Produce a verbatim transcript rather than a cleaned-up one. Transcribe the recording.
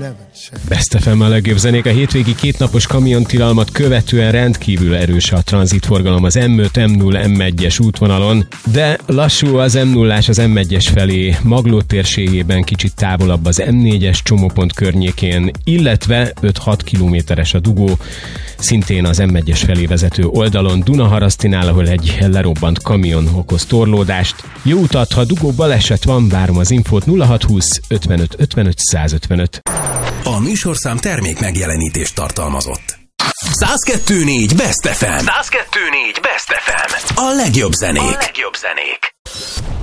Best ef em a legjobb zenék. A hétvégi kétnapos kamiontilalmat követően rendkívül erős a tranzitforgalom az em öt, em nulla, em egyes útvonalon, de lassú az em nullás az em egyes felé, Magló térségében, kicsit távolabb az em négyes csomópont környékén, illetve öt-hat kilométeres a dugó, szintén az em egyes felé vezető oldalon, Dunaharasztinál, ahol egy lerobbant kamion okoz torlódást. Jó utat, ha dugó baleset van, várom az infót nulla hat húsz ötvenöt ötvenöt százötvenöt. A műsorszám termék megjelenítést tartalmazott. száz kettő négy Best ef em. száz kettő négy Best ef em. A legjobb zenék. A legjobb zenék.